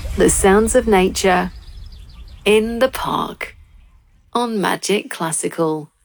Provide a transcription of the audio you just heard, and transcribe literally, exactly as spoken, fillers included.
The sounds of nature in the park on Magic Classical.